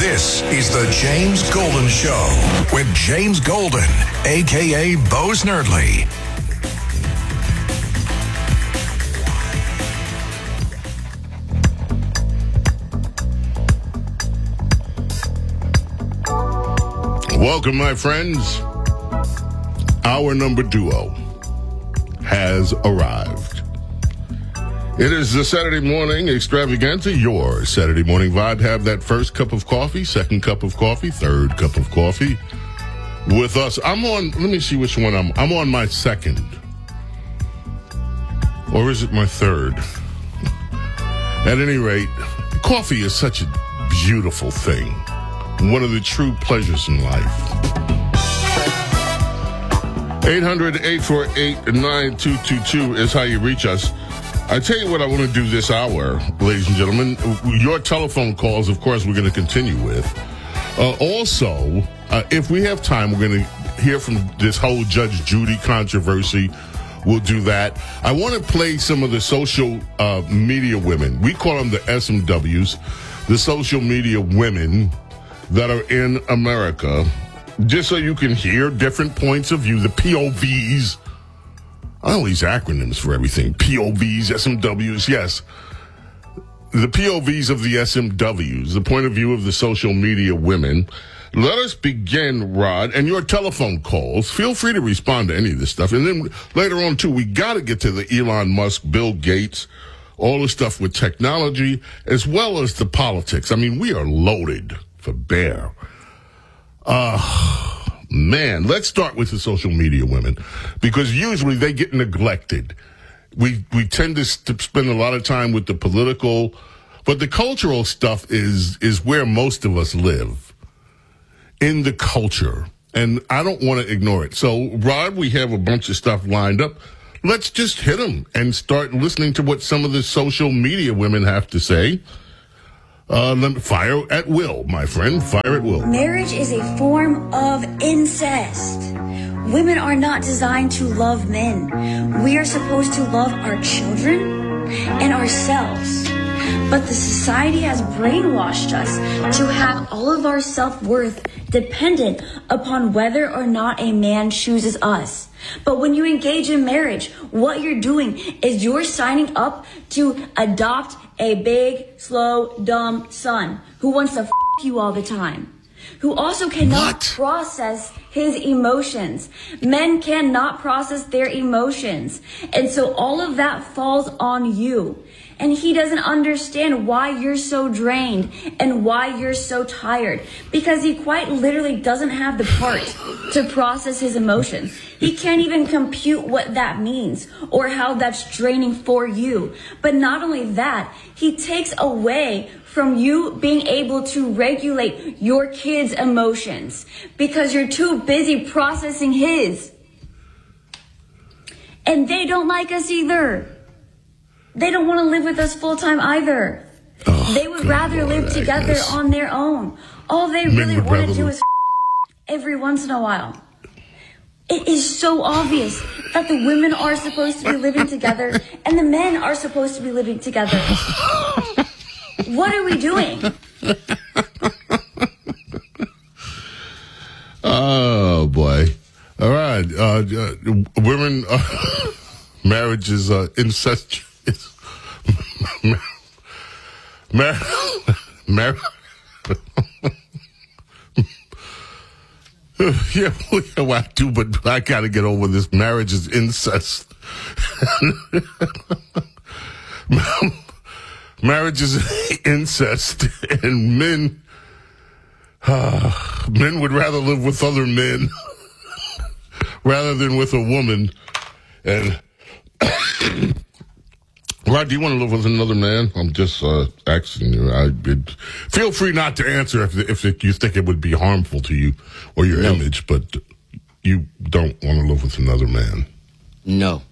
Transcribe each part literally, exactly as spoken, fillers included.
This is the James Golden Show with James Golden, a k a. Bo Snerdley. Welcome, my friends. Our number duo has arrived. It is the Saturday morning extravaganza, your Saturday morning vibe. Have that first cup of coffee, second cup of coffee, third cup of coffee with us. I'm on, let me see which one I'm, I'm on my second. Or is it my third? At any rate, coffee is such a beautiful thing. One of the true pleasures in life. eight hundred, eight four eight, nine two two two is how you reach us. I tell you what I want to do this hour, ladies and gentlemen. Your telephone calls, of course, we're going to continue with. Uh, also, uh, if we have time, we're going to hear from this whole Judge Judy controversy. We'll do that. I want to play some of the social uh, media women. We call them the S M Ws, the social media women that are in America, just so you can hear different points of view, the P O Vs. All these acronyms for everything. P O Vs, S M Ws, yes. The P O Vs of the S M Ws, the point of view of the social media women. Let us begin, Rod, and your telephone calls. Feel free to respond to any of this stuff. And then later on, too, we got to get to the Elon Musk, Bill Gates, all the stuff with technology, as well as the politics. I mean, we are loaded for bear. Uh... Man, let's start with the social media women, because usually they get neglected. We we tend to, to spend a lot of time with the political, but the cultural stuff is is where most of us live, in the culture, and I don't want to ignore it. So, Rod, we have a bunch of stuff lined up. Let's just hit them and start listening to what some of the social media women have to say. Uh, let me fire at will, my friend. Fire at will. Marriage is a form of incest. Women are not designed to love men. We are supposed to love our children and ourselves. But the society has brainwashed us to have all of our self-worth dependent upon whether or not a man chooses us. But when you engage in marriage, what you're doing is you're signing up to adopt a big, slow, dumb son who wants to f*** you all the time, who also cannot what? process his emotions. Men cannot process their emotions. And so all of that falls on you. And he doesn't understand why you're so drained and why you're so tired, because he quite literally doesn't have the part to process his emotions. He can't even compute what that means or how that's draining for you. But not only that, he takes away from you being able to regulate your kid's emotions because you're too busy processing his. And they don't like us either. They don't want to live with us full time either. Oh, they would rather Lord, live together Agnes. on their own. All they Men really want to do is every once in a while. It is so obvious that the women are supposed to be living together and the men are supposed to be living together. What are we doing? Oh, boy. All right. Uh, uh, women, uh, marriage is uh, incestuous. Mar- mar- yeah, well, I do, but I got to get over this. Marriage is incest. Marriage is incest, and men, uh, men would rather live with other men rather than with a woman. And Rod, do you want to live with another man? I'm just uh, asking you. I it, feel free not to answer if if it, you think it would be harmful to you or your no. image, but you don't want to live with another man. No.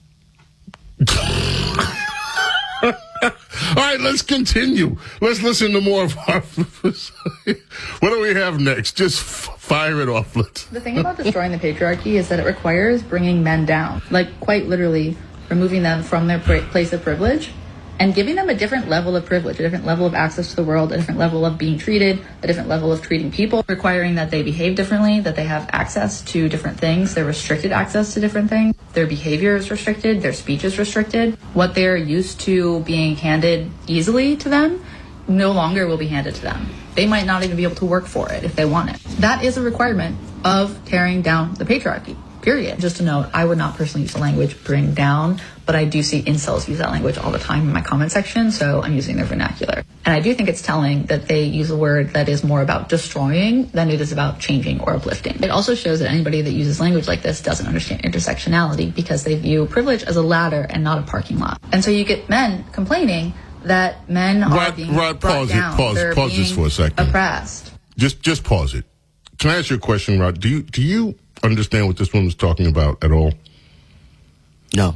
All right, let's continue. Let's listen to more of our... What do we have next? Just f- fire it off. Let's... The thing about destroying the patriarchy is that it requires bringing men down. Like, quite literally, removing them from their pra- place of privilege and giving them a different level of privilege, a different level of access to the world, a different level of being treated, a different level of treating people, requiring that they behave differently, that they have access to different things. They're restricted access to different things. Their behavior is restricted. Their speech is restricted. What they're used to being handed easily to them no longer will be handed to them. They might not even be able to work for it if they want it. That is a requirement of tearing down the patriarchy, period. Just a note, I would not personally use the language bring down, but I do see incels use that language all the time in my comment section, so I'm using their vernacular. And I do think it's telling that they use a word that is more about destroying than it is about changing or uplifting. It also shows that anybody that uses language like this doesn't understand intersectionality because they view privilege as a ladder and not a parking lot. And so you get men complaining that men are Rod, being Rod, brought pause down. it. Pause, They're pause this for a second. Oppressed. Just, just pause it. Can I ask you a question, Rod? Do you, do you understand what this woman's talking about at all? No.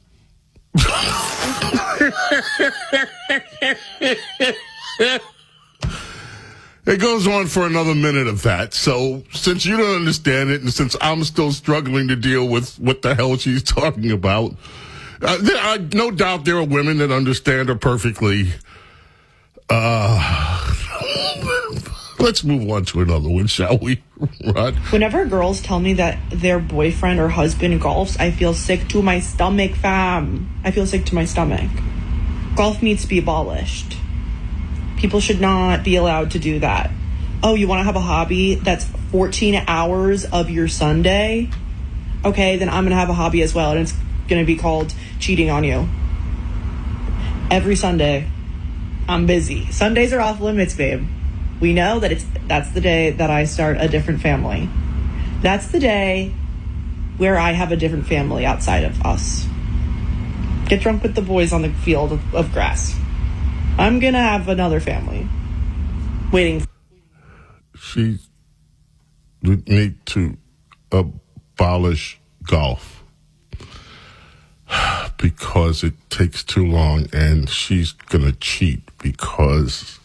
It goes on for another minute of that. So since you don't understand it, and since I'm still struggling to deal with what the hell she's talking about, uh, there are, no doubt there are women that understand her perfectly. Uh, let's move on to another one, shall we, Rod? Whenever girls tell me that their boyfriend or husband golfs, I feel sick to my stomach, fam. I feel sick to my stomach. Golf needs to be abolished. People should not be allowed to do that. Oh, you want to have a hobby that's fourteen hours of your Sunday? Okay, then I'm going to have a hobby as well, and it's going to be called cheating on you. Every Sunday, I'm busy. Sundays are off limits, babe. We know that it's that's the day that I start a different family. That's the day where I have a different family outside of us. Get drunk with the boys on the field of, of grass. I'm gonna have another family waiting. She would need to abolish golf because it takes too long, and she's gonna cheat because.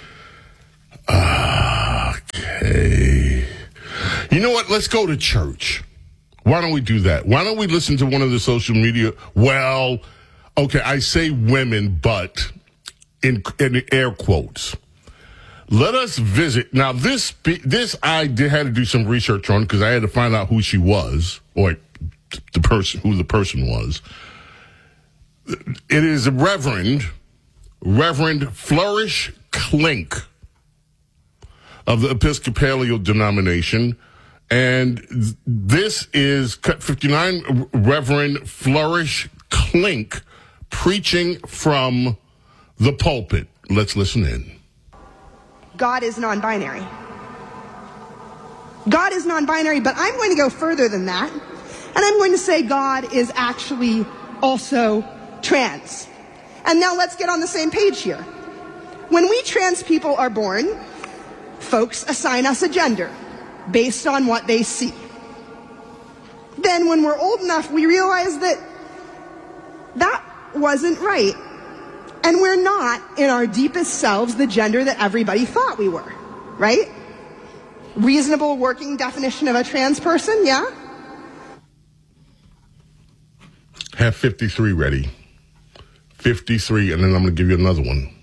Okay. You know what? Let's go to church. Why don't we do that? Why don't we listen to one of the social media? Well, okay, I say women, but in, in air quotes. Let us visit. Now, this this I did, had to do some research on because I had to find out who she was, or the person, who the person was. It is a Reverend, Reverend Flourish Klink of the Episcopal denomination. And this is Cut fifty-nine, Reverend Flourish Klink preaching from the pulpit. Let's listen in. God is non-binary. God is non-binary, but I'm going to go further than that. And I'm going to say God is actually also trans. And now let's get on the same page here. When we trans people are born, folks assign us a gender based on what they see. Then when we're old enough, we realize that that wasn't right. And we're not, in our deepest selves, the gender that everybody thought we were, right? Reasonable working definition of a trans person, yeah? Have fifty-three ready. fifty-three, and then I'm going to give you another one.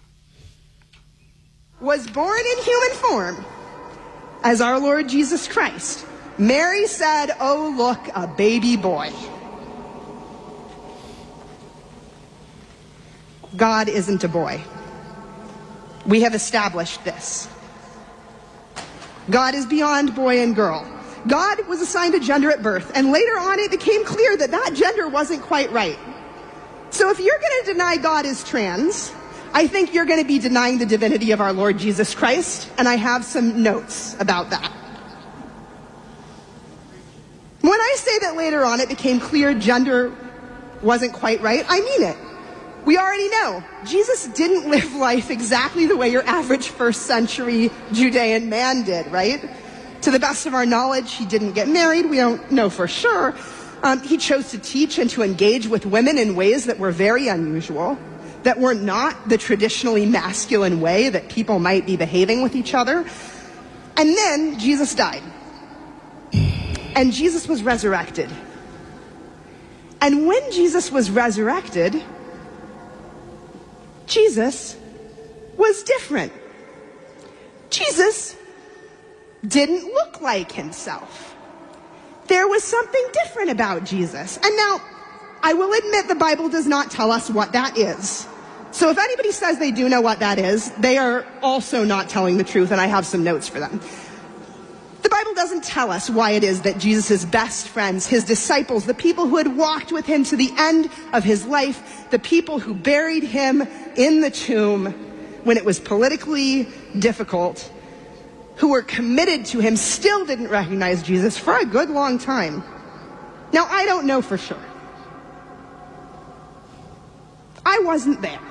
Was born in human form as our Lord Jesus Christ. Mary said, "Oh, look, a baby boy." God isn't a boy. We have established this. God is beyond boy and girl. God was assigned a gender at birth, and later on it became clear that that gender wasn't quite right. So if you're going to deny God is trans, I think you're going to be denying the divinity of our Lord Jesus Christ, and I have some notes about that. When I say that later on it became clear gender wasn't quite right, I mean it. We already know Jesus didn't live life exactly the way your average first century Judean man did, right? To the best of our knowledge, he didn't get married. We don't know for sure. Um, he chose to teach and to engage with women in ways that were very unusual, that were not the traditionally masculine way that people might be behaving with each other. And then Jesus died. And Jesus was resurrected. And when Jesus was resurrected, Jesus was different. Jesus didn't look like himself. There was something different about Jesus. And now, I will admit the Bible does not tell us what that is. So if anybody says they do know what that is, they are also not telling the truth, and I have some notes for them. The Bible doesn't tell us why it is that Jesus' best friends, his disciples, the people who had walked with him to the end of his life, the people who buried him in the tomb when it was politically difficult, who were committed to him, still didn't recognize Jesus for a good long time. Now, I don't know for sure. I wasn't there.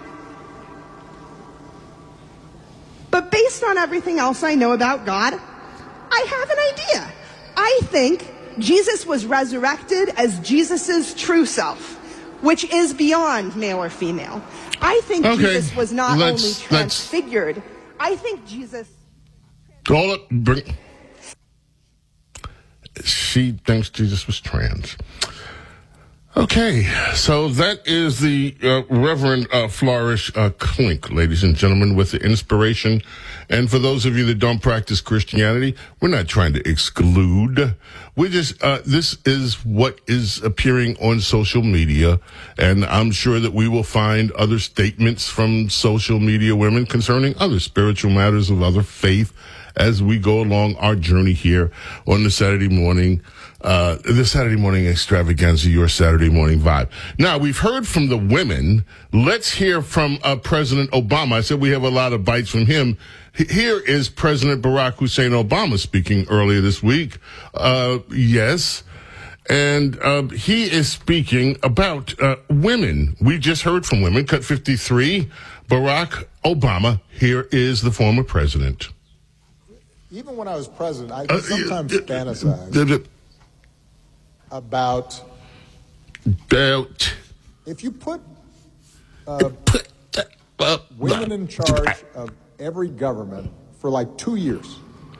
But based on everything else I know about God, I have an idea. I think Jesus was resurrected as Jesus' true self, which is beyond male or female. I think Okay, Jesus was not let's- only let's- transfigured. I think Jesus... Hold up. Bring. She thinks Jesus was trans. Okay, so that is the uh, Reverend uh, Flourish uh, Clink, ladies and gentlemen, with the inspiration. And for those of you that don't practice Christianity, we're not trying to exclude. We just, uh, this is what is appearing on social media. And I'm sure that we will find other statements from social media women concerning other spiritual matters of other faith as we go along our journey here on the Saturday morning Uh, the Saturday morning extravaganza, your Saturday morning vibe. Now, we've heard from the women. Let's hear from uh, President Obama. I said we have a lot of bites from him. H- here is President Barack Hussein Obama speaking earlier this week. Uh, yes. And uh, he is speaking about uh, women. We just heard from women. Cut fifty-three, Barack Obama. Here is the former president. Even when I was president, I Uh, sometimes uh, fantasize uh, uh, about About if you put uh, women in charge of every government for like two years,